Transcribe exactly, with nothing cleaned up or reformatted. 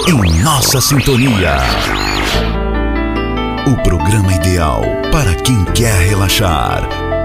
em nossa sintonia. O programa ideal para quem quer relaxar.